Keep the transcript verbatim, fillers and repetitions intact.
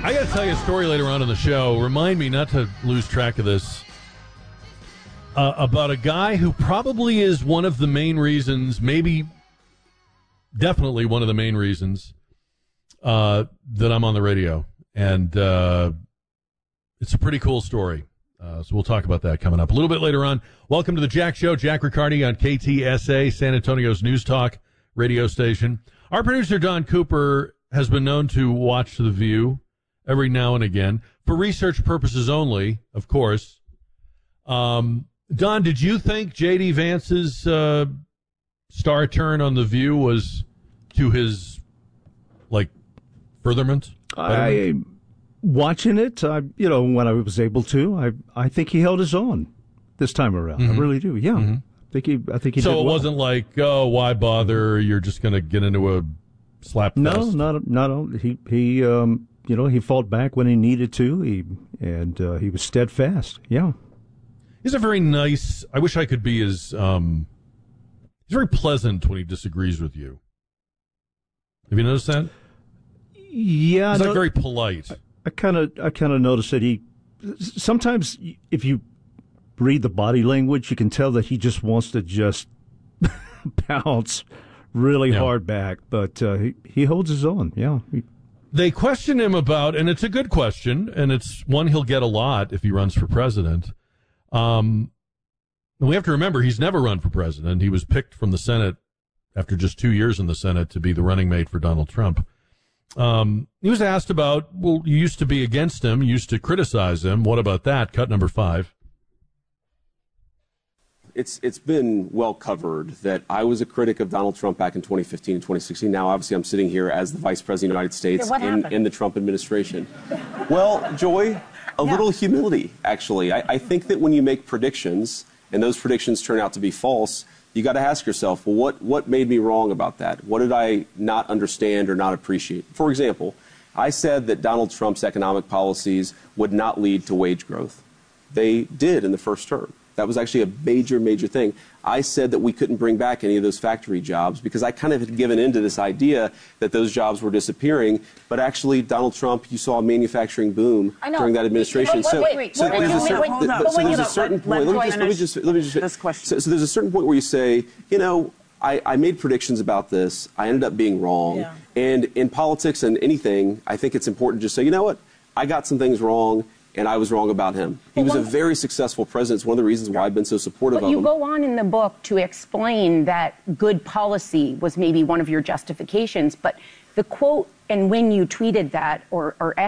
I got to tell you a story later on in the show. Remind me not to lose track of this. Uh, about a guy who probably is one of the main reasons, maybe definitely one of the main reasons uh, that I'm on the radio. And uh, it's a pretty cool story. Uh, so we'll talk about that coming up a little bit later on. Welcome to the Jack Show. Jack Riccardi on K T S A, San Antonio's News Talk radio station. Our producer, Don Cooper, has been known to watch The View every now and again for research purposes only, of course. Um, Don, did you think J D. Vance's uh, star turn on The View was to his, like, furtherment? I, watching it, I, you know, when I was able to, I I think he held his own this time around. Mm-hmm. I really do. Yeah, mm-hmm. I think he. I think he. So did it well. wasn't like, oh, why bother? You're just going to get into a slap fest. No, not not only he he. Um, you know, he fought back when he needed to. He and uh, he was steadfast. Yeah. He's a very nice. I wish I could be as. Um, he's very pleasant when he disagrees with you. Have you noticed that? Yeah, he's no, like very polite. I kind of, I kind of noticed that he. Sometimes, if you read the body language, you can tell that he just wants to just bounce really yeah. hard back. But uh, he he holds his own. Yeah. He, They question him about, and it's a good question, and it's one he'll get a lot if he runs for president. Um, and we have to remember he's never run for president. He was picked from the Senate after just two years in the Senate to be the running mate for Donald Trump. Um, he was asked about, well, you used to be against him, you used to criticize him. What about that? Cut number five. It's it's been well covered that I was a critic of Donald Trump back in twenty fifteen and twenty sixteen. Now, obviously, I'm sitting here as the Vice President of the United States yeah, in, in the Trump administration. Well, Joy, a yeah. little humility, actually. I, I think that when you make predictions and those predictions turn out to be false, you got to ask yourself, well, what, what made me wrong about that? What did I not understand or not appreciate? For example, I said that Donald Trump's economic policies would not lead to wage growth. They did in the first term. That was actually a major, major thing. I said that we couldn't bring back any of those factory jobs because I kind of had given into this idea that those jobs were disappearing. But actually, Donald Trump, you saw a manufacturing boom during that administration. Wait, wait, wait. So there's a certain, so there's a certain point. Let me just, let me just, let me just. This question. So, so there's a certain point where you say, you know, I, I made predictions about this. I ended up being wrong. Yeah. And in politics and anything, I think it's important to just say, you know what, I got some things wrong. And I was wrong about him. He was a very successful president. It's one of the reasons why I've been so supportive but of you him. go on in the book to explain that good policy was maybe one of your justifications. But the quote, and when you tweeted that or, or